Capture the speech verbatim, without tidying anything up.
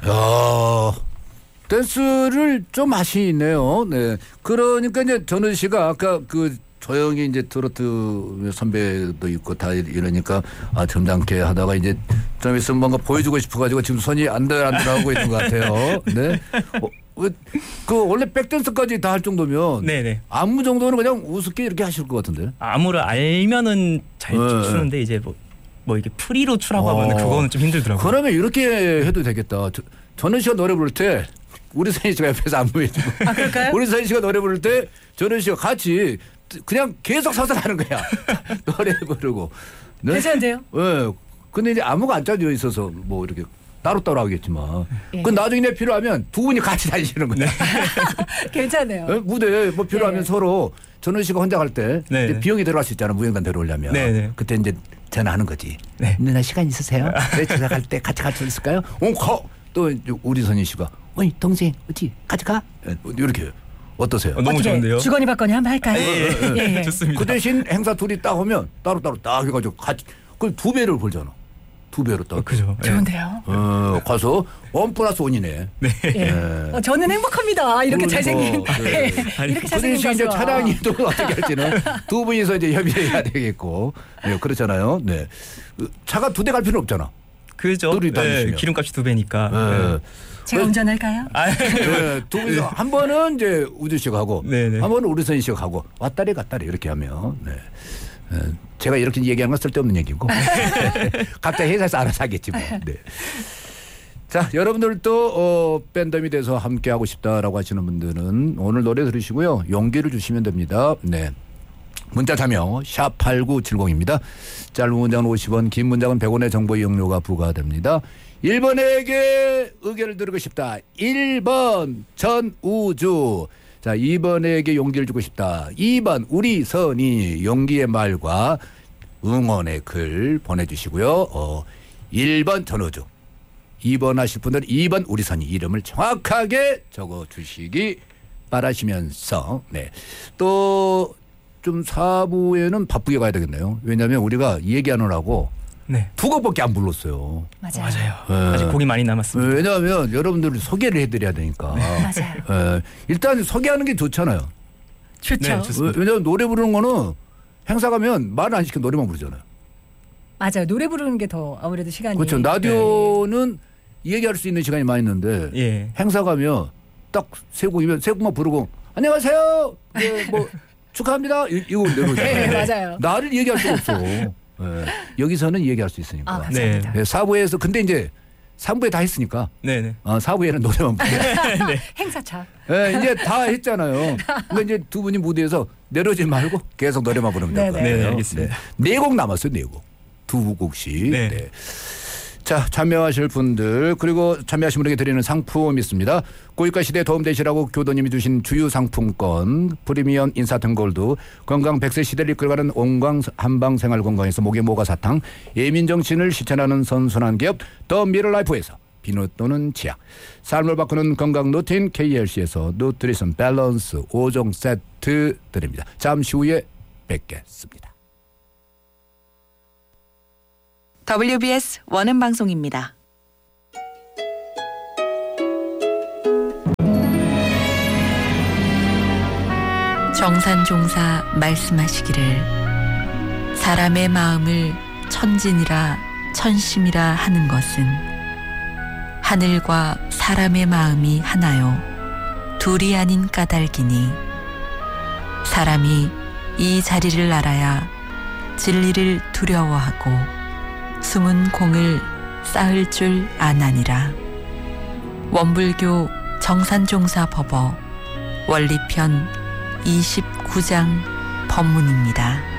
야, 댄스를 좀 하시네요. 네. 그러니까 이제 전우 씨가 아까 그 조용히 이제 트로트 선배도 있고 다 이러니까 아 점잖게 하다가 이제 좀 있으면 뭔가 보여주고 싶어가지고 지금 손이 안들안들하고 있는 것 같아요. 네. 어, 그 원래 백댄스까지 다 할 정도면 네네. 안무 정도는 그냥 우습게 이렇게 하실 것 같은데. 안무를 알면은 잘 네. 추는데 이제 뭐, 뭐 이게 프리로 추라고 어. 하면 그거는 좀 힘들더라고요. 그러면 이렇게 해도 되겠다. 저, 전은 씨가 노래 부를 때 우리 선희 씨가 옆에서 안무해주고. 아 그럴까요? 우리 선희 씨가 노래 부를 때 전은 씨가 같이 그냥 계속 서서 하는 거야. 노래 부르고. 네? 괜찮은데요? 예. 네. 근데 이제 안무가 안 짜져 있어서 뭐 이렇게 따로따로 하겠지만. 예. 그 나중에 내 필요하면 두 분이 같이 다니시는 거야. 네. 괜찮아요. 네? 무대에 뭐 필요하면 네. 서로 전원 씨가 혼자 갈 때 비용이 들어갈 수 있잖아. 무용단 데려오려면. 네네. 그때 이제 전화하는 거지. 네. 누나 시간 있으세요? 네, 제가 갈 때 같이 갈 수 있을까요? 어, 가. 또 우리 선희 씨가 어이 동생 어찌 같이 가? 이렇게 어떠세요? 어, 너무 좋은데요. 주거니 받거니 한번 할까요? 예, 예. 예, 예. 좋습니다. 그 대신 행사 둘이 딱 오면 따로따로 딱 해가지고 같이 그 두 배를 벌잖아. 두 배로 딱. 어, 그죠. 좋은데요. 어, 가서 원 플러스 원이네. 네. 예. 어, 저는 행복합니다. 이렇게 그러니까, 잘생긴. 네. 네. 이렇게 그 잘생긴 대신 이제 가수와. 차량이 또 어떻게 할지는 두 분이서 이제 협의해야 되겠고. 네, 그렇잖아요. 네. 차가 두 대 갈 필요는 없잖아. 그죠. 둘이 네, 다니시면. 기름값이 두 배니까. 네. 네. 제가 운전할까요? 아, 네, 두 분이서 한 번은 이제 우주 씨가 하고 네네. 한 번은 우리 선희 씨가 하고 왔다리 갔다리 이렇게 하면 네. 네. 제가 이렇게 얘기하는 건 쓸데없는 얘기고 각자 회사에서 알아서 하겠지 뭐. 네. 자, 여러분들도 어, 밴덤이 돼서 함께 하고 싶다라고 하시는 분들은 오늘 노래 들으시고요. 용기를 주시면 됩니다. 네. 문자 참여 샵 팔구칠공입니다. 짧은 문장은 오십 원, 긴 문장은 백 원의 정보 이용료가 부과됩니다. 일 번에게 의견을 들고 싶다. 일 번 전우주. 자, 이 번에게 용기를 주고 싶다. 이 번 우리 선이 용기의 말과 응원의 글 보내주시고요. 어, 일 번 전우주. 이 번 하실 분들은 이 번 우리 선이 이름을 정확하게 적어주시기 바라시면서 네. 또 좀 사 부에는 바쁘게 가야 되겠네요. 왜냐하면 우리가 얘기하느라고 네. 두 곡밖에 안 불렀어요. 맞아요. 맞아요. 네. 아직 곡이 많이 남았습니다. 네, 왜냐하면 여러분들이 소개를 해드려야 되니까. 맞아요. 네, 일단 소개하는 게 좋잖아요. 좋죠. 네, 좋습니다. 왜냐하면 노래 부르는 거는 행사 가면 말을 안 시켜 노래만 부르잖아요. 맞아요. 노래 부르는 게 더 아무래도 시간이. 그렇죠. 라디오는 얘기할 수 있는 시간이 많이 있는데 예. 행사 가면 딱 세 곡이면 세 곡만 부르고 안녕하세요. 네, 뭐 축하합니다. 이- 이거 내려오잖아요. 네, 맞아요. 나를 얘기할 수가 없어. 네. 여기서는 얘기할 수 있으니까. 아, 감사합니다. 네, 사 부에서 근데 이제 삼 부에 다 했으니까 네네. 어, 사 부에는 노래만 부르고 행사차. 네, 이제 다 했잖아요. 근데 이제 두 분이 무대에서 내려오지 말고 계속 노래만 부르면 될 것 네네. 같아요. 네, 알겠습니다. 네 곡 남았어요. 네 곡. 두 곡씩. 네. 네. 자, 참여하실 분들 그리고 참여하신 분에게 드리는 상품 있습니다. 고유가 시대에 도움되시라고 교도님이 주신 주유 상품권, 프리미엄 인사등 골드, 건강 백 세 시대를 이끌어가는 온광 한방 생활 건강에서 목에 모가 사탕, 예민 정신을 실천하는 선순환 기업 더 미러라이프에서 비누 또는 치약, 삶을 바꾸는 건강 루틴 케이엘씨에서 누트리션 밸런스 오 종 세트 드립니다. 잠시 후에 뵙겠습니다. 더블유비에스 원음 방송입니다. 정산종사 말씀하시기를 사람의 마음을 천진이라 천심이라 하는 것은 하늘과 사람의 마음이 하나요 둘이 아닌 까닭이니 사람이 이 자리를 알아야 진리를 두려워하고 숨은 공을 쌓을 줄 아나니라. 원불교 정산종사 법어 원리편 이십구 장 법문입니다.